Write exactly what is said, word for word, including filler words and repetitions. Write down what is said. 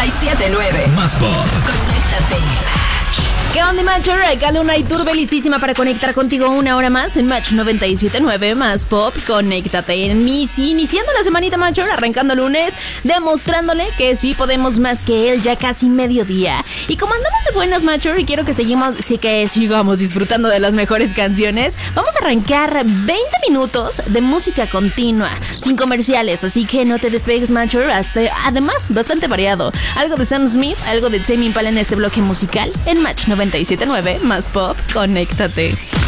y siete nueve. Más pop. Conéctate. ¿Qué onda, Match? Acá Luna y Turbe listísima para conectar contigo una hora más en Match noventa y siete nueve Más Pop. Conéctate en Inici, iniciando la semanita, Match, arrancando lunes, demostrándole que sí podemos más que él, ya casi mediodía. Y como andamos de buenas, Match, y quiero que seguimos, sí que sigamos disfrutando de las mejores canciones, vamos a arrancar veinte minutos de música continua, sin comerciales, así que no te despegues, Match. Hasta, además, bastante variado. Algo de Sam Smith, algo de Tame Impala en este bloque musical en Match noventa y siete nueve Más Pop. Conéctate.